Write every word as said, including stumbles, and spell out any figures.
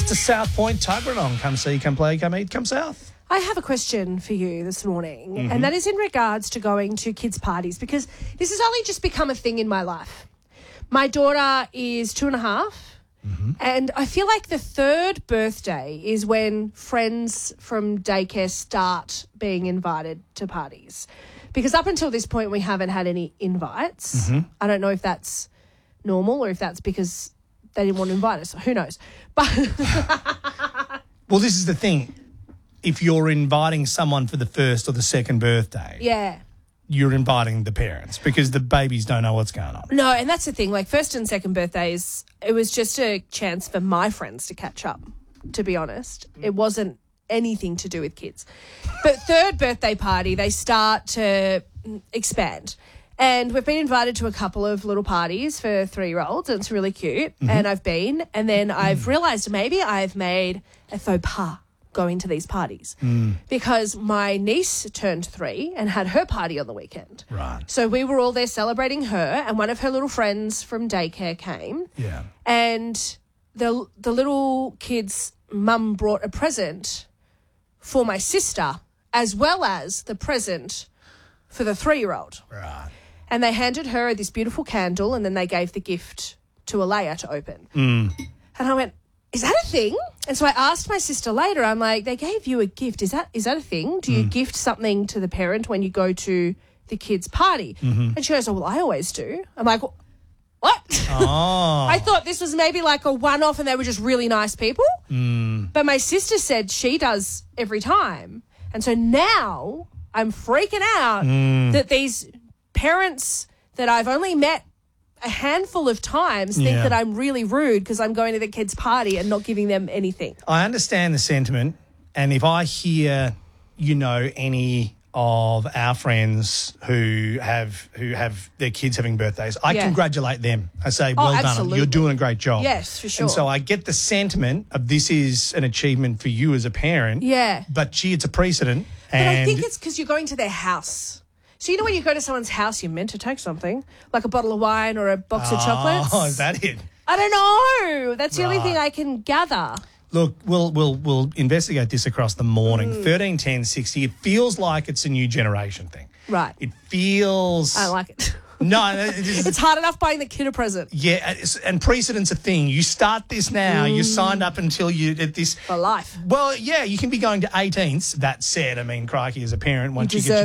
to South Point, Tuggeranong. Come see, come play, come eat, come south. I have a question for you this morning, Mm-hmm. and that is in regards to going to kids' parties, because this has only just become a thing in my life. My daughter is two and a half, mm-hmm. and I feel like the third birthday is when friends from daycare start being invited to parties. Because up until this point, we haven't had any invites. Mm-hmm. I don't know if that's normal or if that's because they didn't want to invite us. Who knows? But Well, this is the thing. If you're inviting someone for the first or the second birthday, yeah. you're inviting the parents because the babies don't know what's going on. No, and that's the thing. Like, first and second birthdays, it was just a chance for my friends to catch up, to be honest. It wasn't anything to do with kids. But third birthday party, they start to expand. And we've been invited to a couple of little parties for three-year-olds, and it's really cute. Mm-hmm. And I've been. And then I've realised maybe I've made a faux pas going to these parties mm. because my niece turned three and had her party on the weekend. Right. So we were all there celebrating her, and one of her little friends from daycare came. Yeah. And the the little kid's mum brought a present for my sister as well as the present for the three-year-old. Right. And they handed her this beautiful candle, and then they gave the gift to Alea to open. Mm. And I went, is that a thing? And so I asked my sister later, I'm like, they gave you a gift. Is that is that a thing? Do you Mm. gift something to the parent when you go to the kid's party? Mm-hmm. And she goes, oh, well, I always do. I'm like, what? Oh. I thought this was maybe like a one-off and they were just really nice people. Mm. But my sister said she does every time. And so now I'm freaking out Mm. that these parents that I've only met a handful of times think Yeah. that I'm really rude because I'm going to the kids' party and not giving them anything. I understand the sentiment, and if I hear, you know, any of our friends who have who have their kids having birthdays, I Yeah. congratulate them. I say, Oh, well done, absolutely. you're doing a great job. Yes, for sure. And so I get the sentiment of this is an achievement for you as a parent. Yeah. But gee, it's a precedent. But and I think it's because you're going to their house. So you know when you go to someone's house, you're meant to take something, like a bottle of wine or a box of chocolates? Oh, is that it? I don't know. That's the only Right. thing I can gather. Look, we'll we'll we'll investigate this across the morning. Mm. Thirteen ten sixty. It feels like it's a new generation thing. Right. It feels. I don't like it. No, it is, It's hard enough buying the kid a present. yeah, it's, and precedent's a thing. You start this now. You're signed up until you at this. For life. Well, yeah, you can be going to eighteenths. That said, I mean, crikey, as a parent, once you, deserve get